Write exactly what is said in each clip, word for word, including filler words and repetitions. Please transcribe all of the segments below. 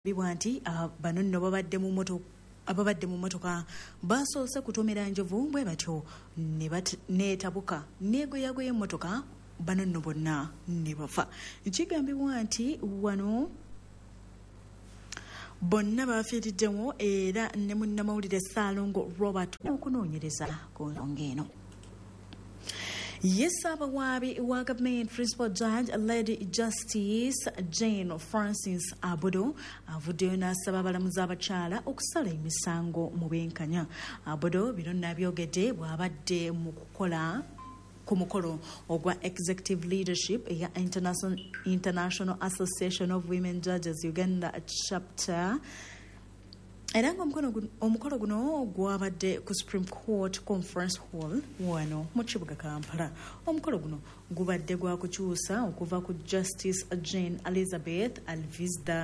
Biwanti bano nno babadde mu moto ababadde mu motoka basoose kutomera njovu bwe batyo ne neetabuka neegoyagoya emmotoka bano nno bonna ne bafa. Kigambibwa nti wano bonna bafiiriddemu era ne munnamawulire Ssaalongo Robert okunoonyereza ku nsonga eno. Yes, Abawaabi wa Government Principal Judge Lady Justice Jane Francis Abodo avuddeyo n'asaba abalamuzi abakyala okusala emisango mu bwenkanya. Abodo bino nabyogedde bw'abadde mu kukola ku mukolo ogwa Executive Leadership eya International, International Association of Women Judges Uganda Chapter. Era omukolo guno gwabadde ku Supreme Court Conference Hall wano mu kibuga Kampala. Omukolo guno gubadde gwa kukyusa okuva ku Justice Jane Elizabeth Alvizda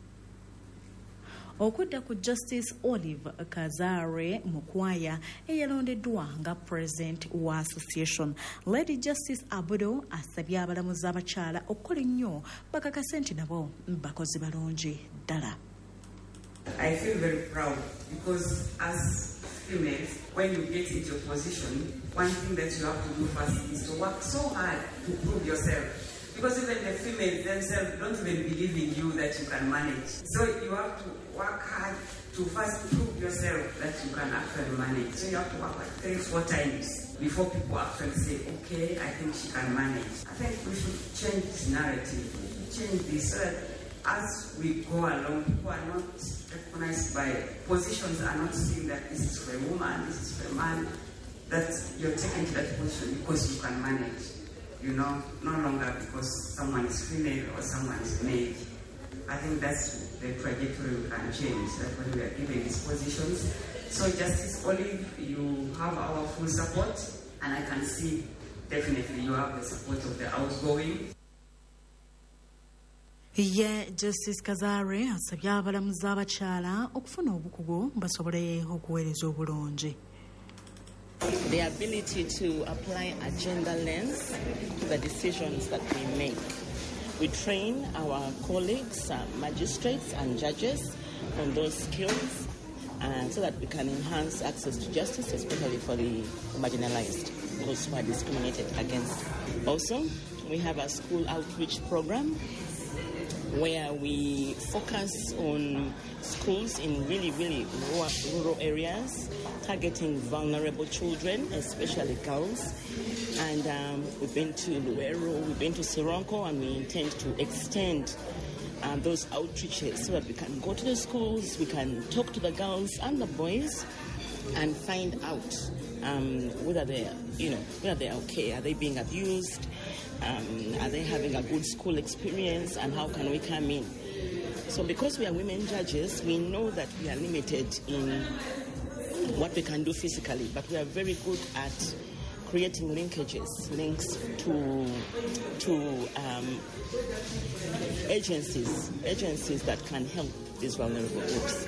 okudda ku Justice Olive Kazare Mukwaya eyalondeddwa nga President wa Association. Lady Justice Abodo asabye abalamuzi abakyala okukola ennyo bakakase nti nabo bakozi balungi ddala. I feel very proud because as females, when you get into a position, one thing that you have to do first is to work so hard to prove yourself. Because even the females themselves don't even believe in you that you can manage. So you have to work hard to first prove yourself that you can actually manage. So you have to work like three, four times before people actually say, okay, I think she can manage. I think we should change this narrative, change this so that as we go along, people are not recognized by positions, are not seeing that this is for a woman, this is for a man, that you're taken to that position because you can manage, you know, no longer because someone is female or someone is male. I think that's the trajectory we can change, that when we are given these positions. So Justice Olive, you have our full support, and I can see definitely you have the support of the outgoing. Ye Justice Kazare asabye abalamuzi abakyala okufuna obukugu basobole okuweereza obulungi. The ability to apply a gender lens to the decisions that we make. We train our colleagues, uh, magistrates and judges on those skills uh, so that we can enhance access to justice, especially for the marginalized, those who are discriminated against. Also, we have a school outreach program where we focus on schools in really, really rural, rural areas, targeting vulnerable children, especially girls. And um, we've been to Luero, we've been to Sironko, and we intend to extend um, those outreaches so that we can go to the schools, we can talk to the girls and the boys, and find out um, whether they're, you know, whether they're okay, are they being abused? Um, are they having a good school experience, and how can we come in? So because we are women judges, we know that we are limited in what we can do physically, but we are very good at creating linkages, links to to um, agencies, agencies that can help these vulnerable groups.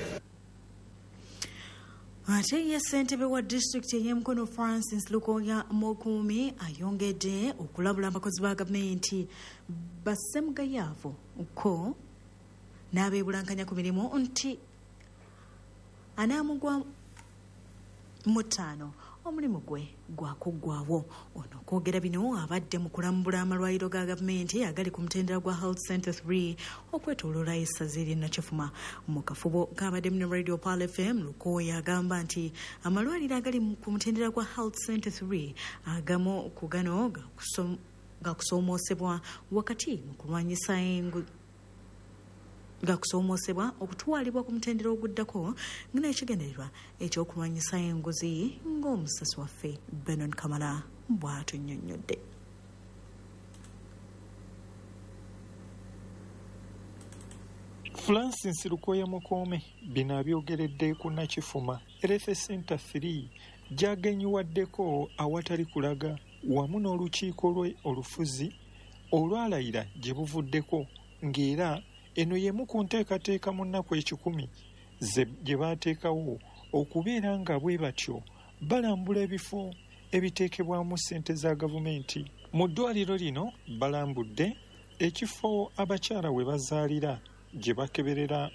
Ate ye ssentebe wa disitulikiti ey'Emkono Francis Lukoya Mokumi ayongedde okulabula abakozi ba gavumenti basse mugayaavu ko n'abeebulankanya ku mirimu nti anaamugwa mu ttaano omulimu gwe gwakuggwaawo. Ono kwogera bino abadde mu kulambula amalwaliro ga gavumenti agali ku mutendera gwa Health Center three okwetooloola essaza erye Nakifuma. Mu kafubo kaabadde mu Radio Pal F M, Lukoya agamba nti amalwaliro agali ku mutendera gwa Health Center three agamu ku gano gakusoomoosebwa wakati mu kulwanyisa engu gakusoomoosebwa okutwalibwa ku mutendera oguddako ng'ekigendererwa ekyokulwanyisa enguzi ng'omusasi waffe Benon Kamala bw'atunnyonnyodde. Francis Lukoya Mukome bino abyogeredde ku Nakifuma Health Center three gyagenyiwaddeko awatali kulaga wamu n'olukiiko lwe olufuzi olwalayira gye buvuddeko, ng'era eno yemu ku nteekateeka mu nnaku ekikumi gye baateekawo okubeera nga bwe batyo balambula ebifo ebiteekebwamu ssente za gavumenti. Mu ddwaliro lino balambudde ekifo abakyala we bazaalira gye bakeberera